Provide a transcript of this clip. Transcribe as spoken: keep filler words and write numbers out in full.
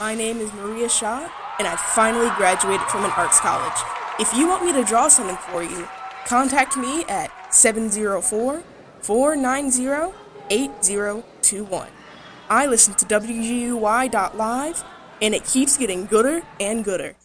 My name is Maria Shaw, and I finally graduated from an arts college. If you want me to draw something for you, contact me at seven zero four, four nine zero, eight zero two one. I listen to W G U Y dot live, and it keeps getting gooder and gooder.